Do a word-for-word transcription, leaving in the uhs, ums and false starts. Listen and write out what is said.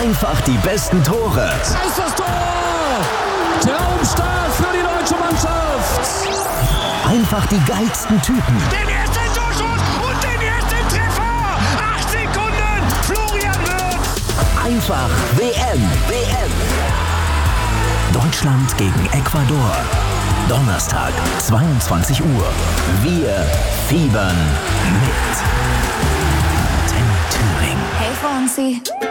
Einfach die besten Tore. Da ist das Tor! Traumstart für die deutsche Mannschaft! Einfach die geilsten Typen. Den ersten Torschuss und den ersten Treffer! Acht Sekunden, Florian Wirtz! Einfach W M. W M. Deutschland gegen Ecuador. Donnerstag, zweiundzwanzig Uhr. Wir fiebern mit. Thüringen. Hey Fonzie.